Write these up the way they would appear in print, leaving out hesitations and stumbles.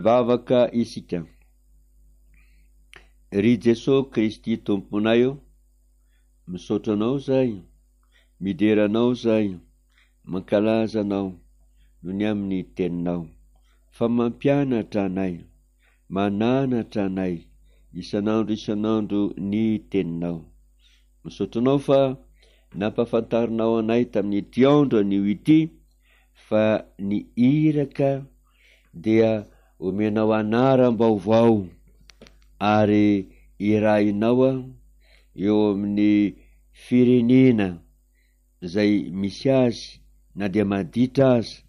Mivavaka isika. Ry Jesosy Kristy tomponay io, misaotra anao zay, mideranao zay, mankalaza anao noho ny amin'ny teninao, fa mampianatra anay, mananatra anay isan'andro ny teninao. Misaotra anao fa nampafantarinao anay tamin'ity andro anio ity fa ny iraka dia omenao anaram-baovao ary irainao eo amin'ny firenena zay misy azy na dia maditra azy,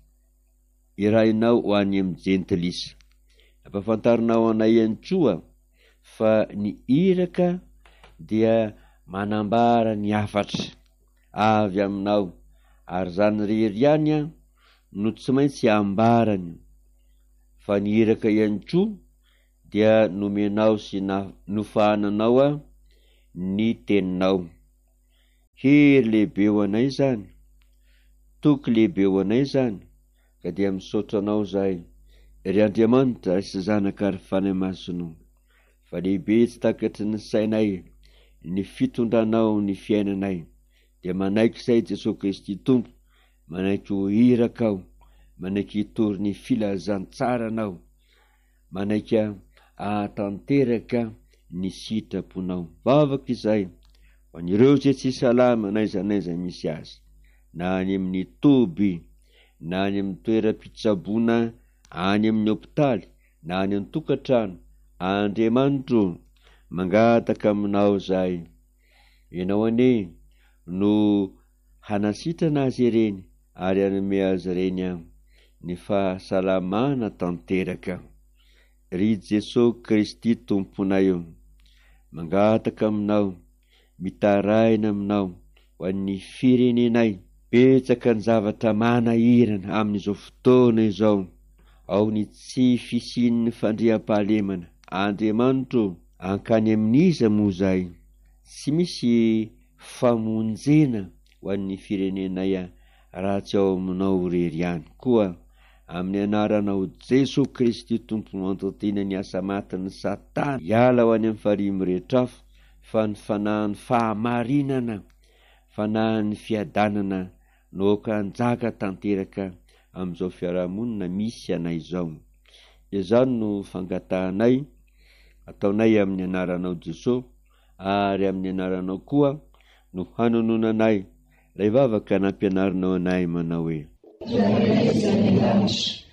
irainao ho any amin'ny jentilisa. Nampafantarinao anay ihany koa fa ny iraka dia manambara ny hafatra avy aminao, ary zany rery ihany no tsy maintsy ambarany, fa ny iraka ihany koa dia nomenao sy nofahananao ny teninao. Hery lehibe ho anay zany, toky lehibe ho anay zany, ka dia misaotra anao zay, ry Andriamanitra sy zanaka ary fanay masonao, fa lehibe tsy takatry ny sainay ny fitondranao ny fiainanay. Dia manaiky zay Jesosy Kristy tompo, manaiky ho iraka ao, manaiky hitory ny filazantsaranao, manaiky ahatanteraka ny sitraponao. Vavaka izay ho an'ireo zay tsy salama naiza misy azy, na any amin'ny toby, na any amin'ny toeram-pitsaboana, any amin'ny hôpitaly, na any amin'ny tokantrano. Andriamanitro, mangataka aminao zay, ianao ane no hanasitrana azy ireny ary hanome azy ireny ny fahasalamana tanteraka. Ry Jesosy Kristy tomponay io, mangataka aminao, mitaraina aminao ho an'ny firenenay. Betsaka ny zavatra manahirana amin'izao fotoana izao, ao ny tsy fisian'ny fandriam-pahalemana. Andriamanitro, ankany amin'iza moa zay tsy misy famonjena ho an'ny firenenay raha tsy ao aminao rery ihany koa. Amin'ny anaranao Jesosy Kristy tomponao antontena ny asa matin'ny Satana, hiala ho any amin'ny farimy rehetrafo, fa ny fanahy ny fahamarinana, fanahy ny fiadanana no ka anjaka tanteraka amin'izao fiarahamonina misy anay zao. Izany no fangatahanay, ataonay amin'ny anaranao Jesosy, ary amin'ny anaranao koa no hanononanay ilay vavaka nampianarinao anay manao hoe